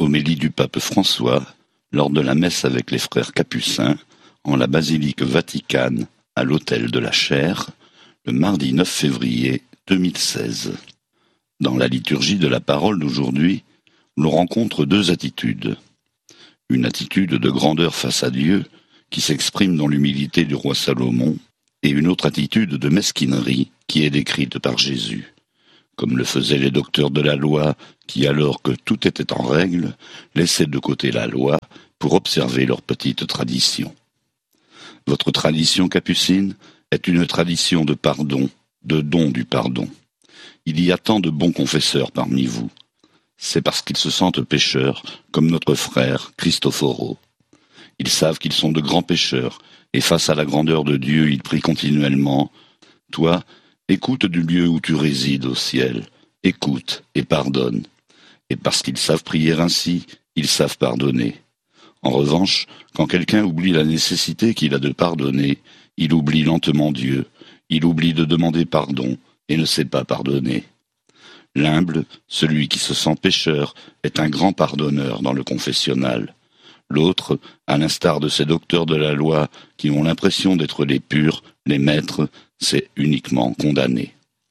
Homélie du pape François lors de la messe avec les frères capucins en la basilique Vaticane à l'autel de la Chaire le mardi 9 février 2016. Dans la liturgie de la parole d'aujourd'hui, l'on rencontre deux attitudes. Une attitude de grandeur face à Dieu qui s'exprime dans l'humilité du roi Salomon et une autre attitude de mesquinerie qui est décrite par Jésus. Comme le faisaient les docteurs de la loi qui, alors que tout était en règle, laissaient de côté la loi pour observer leur petite tradition. Votre tradition capucine est une tradition de pardon, de don du pardon. Il y a tant de bons confesseurs parmi vous. C'est parce qu'ils se sentent pécheurs, comme notre frère Cristoforo. Ils savent qu'ils sont de grands pécheurs, et face à la grandeur de Dieu, ils prient continuellement. Toi, écoute du lieu où tu résides au ciel, écoute et pardonne. Et parce qu'ils savent prier ainsi, ils savent pardonner. En revanche, quand quelqu'un oublie la nécessité qu'il a de pardonner, il oublie lentement Dieu, il oublie de demander pardon et ne sait pas pardonner. L'humble, celui qui se sent pécheur, est un grand pardonneur dans le confessionnal. L'autre, à l'instar de ces docteurs de la loi qui ont l'impression d'être les purs, les maîtres, c'est uniquement condamné.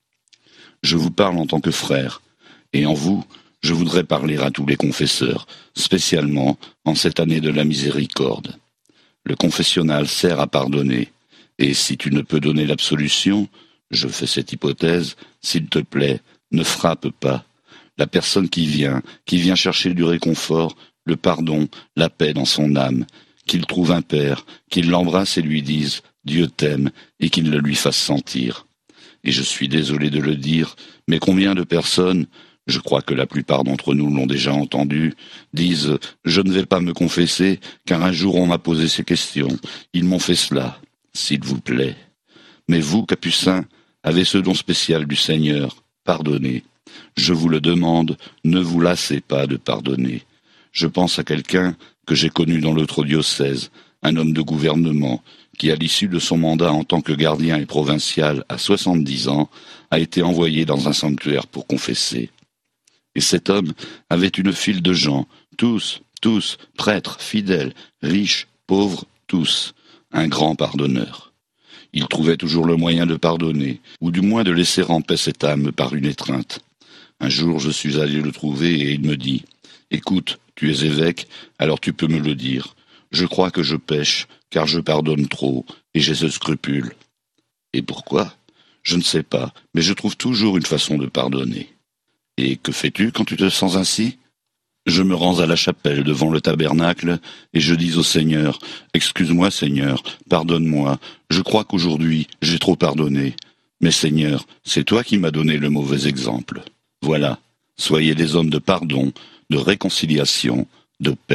Je vous parle en tant que frère, et en vous, je voudrais parler à tous les confesseurs, spécialement en cette année de la miséricorde. Le confessionnal sert à pardonner, et si tu ne peux donner l'absolution, je fais cette hypothèse, s'il te plaît, ne frappe pas. La personne qui vient chercher du réconfort, le pardon, la paix dans son âme, qu'il trouve un père, qu'il l'embrasse et lui dise « Dieu t'aime » et qu'il le lui fasse sentir. Et je suis désolé de le dire, mais combien de personnes, je crois que la plupart d'entre nous l'ont déjà entendu, disent « Je ne vais pas me confesser, car un jour on m'a posé ces questions, ils m'ont fait cela, s'il vous plaît. » Mais vous, capucins, avez ce don spécial du Seigneur, pardonnez. Je vous le demande, ne vous lassez pas de pardonner. Je pense à quelqu'un que j'ai connu dans l'autre diocèse, un homme de gouvernement, qui à l'issue de son mandat en tant que gardien et provincial à 70 ans, a été envoyé dans un sanctuaire pour confesser. Et cet homme avait une file de gens, tous, prêtres, fidèles, riches, pauvres, tous, un grand pardonneur. Il trouvait toujours le moyen de pardonner, ou du moins de laisser en paix cette âme par une étreinte. Un jour, je suis allé le trouver et il me dit « Écoute, tu es évêque, alors tu peux me le dire. Je crois que je pêche, car je pardonne trop, et j'ai ce scrupule. » Et pourquoi ? Je ne sais pas, mais je trouve toujours une façon de pardonner. Et que fais-tu quand tu te sens ainsi ? Je me rends à la chapelle devant le tabernacle et je dis au Seigneur « Excuse-moi Seigneur, pardonne-moi, je crois qu'aujourd'hui j'ai trop pardonné. Mais Seigneur, c'est toi qui m'as donné le mauvais exemple. Voilà, soyez des hommes de pardon, de réconciliation, de paix. »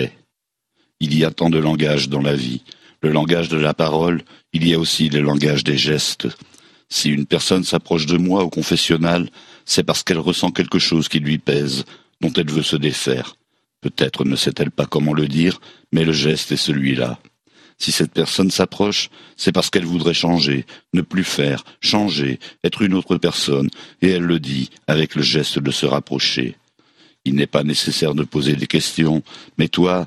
Il y a tant de langages dans la vie. Le langage de la parole, il y a aussi le langage des gestes. Si une personne s'approche de moi au confessionnal, c'est parce qu'elle ressent quelque chose qui lui pèse, dont elle veut se défaire. Peut-être ne sait-elle pas comment le dire, mais le geste est celui-là. Si cette personne s'approche, c'est parce qu'elle voudrait changer, ne plus faire, changer, être une autre personne, et elle le dit avec le geste de se rapprocher. Il n'est pas nécessaire de poser des questions, mais toi,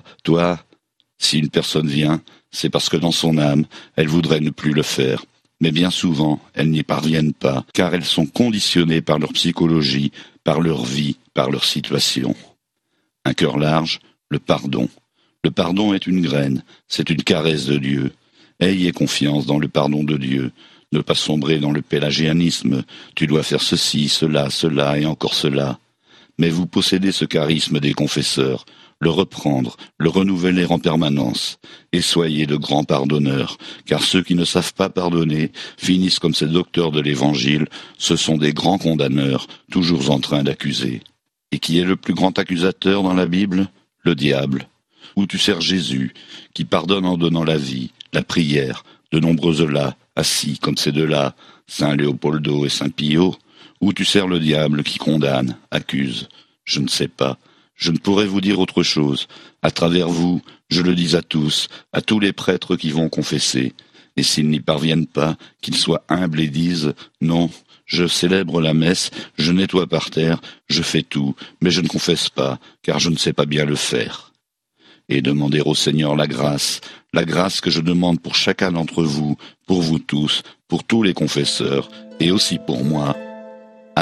si une personne vient, c'est parce que dans son âme, elle voudrait ne plus le faire. Mais bien souvent, elles n'y parviennent pas, car elles sont conditionnées par leur psychologie, par leur vie, par leur situation. Un cœur large, le pardon. Le pardon est une graine, c'est une caresse de Dieu. Ayez confiance dans le pardon de Dieu. Ne pas sombrer dans le pélagianisme. Tu dois faire ceci, cela et encore cela. Mais vous possédez ce charisme des confesseurs. Le reprendre, le renouveler en permanence. Et soyez de grands pardonneurs, car ceux qui ne savent pas pardonner finissent comme ces docteurs de l'Évangile, ce sont des grands condamneurs, toujours en train d'accuser. Et qui est le plus grand accusateur dans la Bible ? Le diable. Ou tu sers Jésus, qui pardonne en donnant la vie, la prière, de nombreux là, assis comme ces deux-là, Saint Léopoldo et Saint Pio, ou tu sers le diable qui condamne, accuse. Je ne sais pas. Je ne pourrais vous dire autre chose. À travers vous, je le dis à tous les prêtres qui vont confesser. et s'ils n'y parviennent pas, qu'ils soient humbles et disent « Non, je célèbre la messe, je nettoie par terre, je fais tout, mais je ne confesse pas, car je ne sais pas bien le faire. » Et demander au Seigneur la grâce que je demande pour chacun d'entre vous, pour vous tous, pour tous les confesseurs, et aussi pour moi,